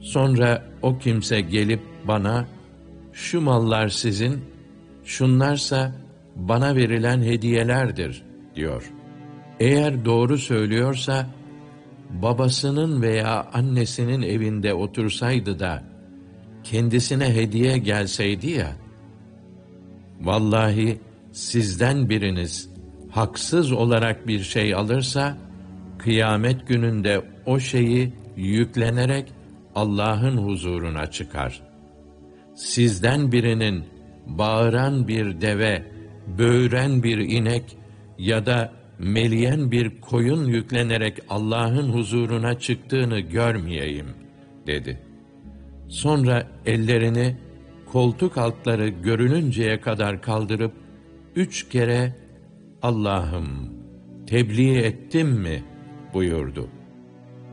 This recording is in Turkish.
Sonra o kimse gelip bana, şu mallar sizin, şunlarsa bana verilen hediyelerdir diyor. Eğer doğru söylüyorsa, babasının veya annesinin evinde otursaydı da, kendisine hediye gelseydi ya, vallahi sizden biriniz haksız olarak bir şey alırsa, kıyamet gününde o şeyi yüklenerek Allah'ın huzuruna çıkar. Sizden birinin bağıran bir deve, böğüren bir inek ya da meleyen bir koyun yüklenerek Allah'ın huzuruna çıktığını görmeyeyim, dedi. Sonra ellerini koltuk altları görününceye kadar kaldırıp 3 kere Allah'ım tebliğ ettim mi buyurdu.